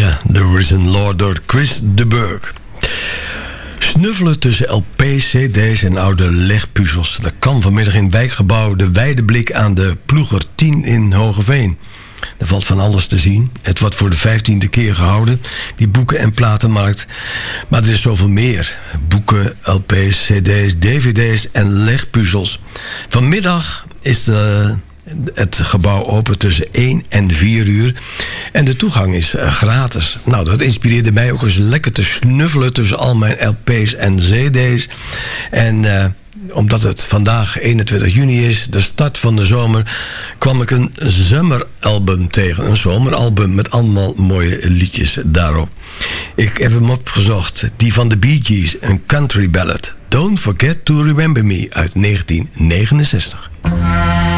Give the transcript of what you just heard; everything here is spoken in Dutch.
The Risen Lord door Chris de Burgh. Snuffelen tussen LP's, cd's en oude legpuzzels. Dat kan vanmiddag in het wijkgebouw De Weideblik aan de Ploeger 10 in Hogeveen. Er valt van alles te zien. Het wordt voor de 15e keer gehouden, die boeken- en platenmarkt. Maar er is zoveel meer. Boeken, LP's, cd's, dvd's en legpuzzels. Vanmiddag is het gebouw open tussen 1 en 4 uur. En de toegang is gratis. Nou, dat inspireerde mij ook eens lekker te snuffelen tussen al mijn LP's en cd's. En omdat het vandaag 21 juni is, de start van de zomer, kwam ik een zomeralbum tegen. Een zomeralbum met allemaal mooie liedjes daarop. Ik heb hem opgezocht. Die van de Bee Gees, een country ballad. Don't Forget to Remember Me uit 1969.